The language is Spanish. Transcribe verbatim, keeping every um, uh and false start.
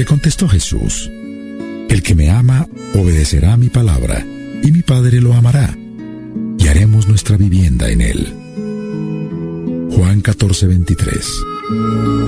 contestó Jesús: el que me ama obedecerá a mi palabra, y mi Padre lo amará, y haremos nuestra vivienda en él. Juan catorce veintitrés.